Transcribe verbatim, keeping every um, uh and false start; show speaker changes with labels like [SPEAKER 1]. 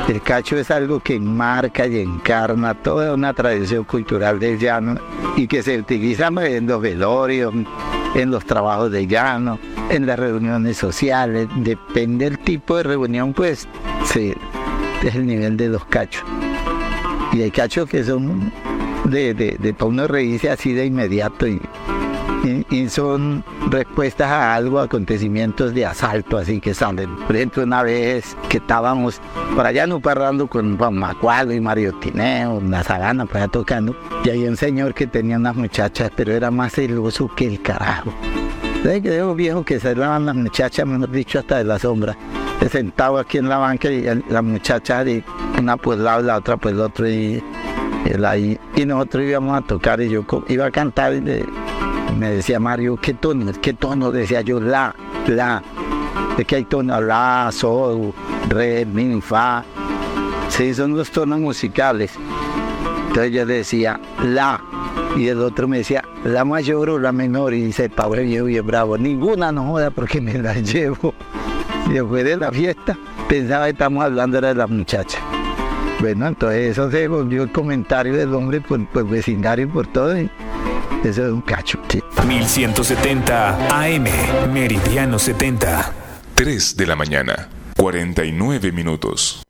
[SPEAKER 1] El cacho es algo que enmarca y encarna toda una tradición cultural del llano y que se utiliza en los velorios, en los trabajos de llano, en las reuniones sociales. Depende del tipo de reunión, pues, sí, es el nivel de los cachos. Y hay cachos que son de, de, de para uno reírse así de inmediato y, y, y son respuestas a algo, acontecimientos de asalto, así que salen. Por ejemplo, una vez que estábamos por allá en un parrando con Juan Macualo y Mario Tineo, en la Sabana, por allá tocando, y había un señor que tenía unas muchachas, pero era más celoso que el carajo. ¿Sabes que esos viejos que se lavan las muchachas, mejor dicho, hasta de la sombra? Sentado aquí en la banca y la muchacha, de una por el lado y la otra por el otro, y, y, la, y, y nosotros íbamos a tocar y yo iba a cantar y le, me decía Mario, ¿qué tono? ¿Qué tono? Decía yo, la, la. Es que hay tonos, la, sol, re, mi, fa. Sí, son los tonos musicales. Entonces yo decía, la. Y el otro me decía, la mayor o la menor. Y dice, pobre viejo bien bravo, ninguna, no joda, porque me la llevo. Y después de la fiesta, pensaba que estamos hablando era de la muchacha. Bueno, entonces eso se volvió el comentario del hombre por, por vecindario y por todo. Y eso es un cacho. Sí.
[SPEAKER 2] mil ciento setenta A M, Meridiano setenta.
[SPEAKER 3] tres de la mañana, cuarenta y nueve minutos.